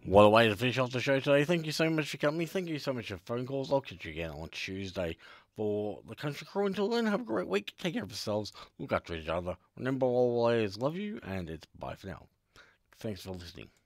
What a way to finish off the show today. Thank you so much for coming. Thank you so much for phone calls. I'll catch you again on Tuesday for the Country Crew. Until then, have a great week. Take care of yourselves. Look after each other. Remember, always love you, and it's bye for now. Thanks for listening.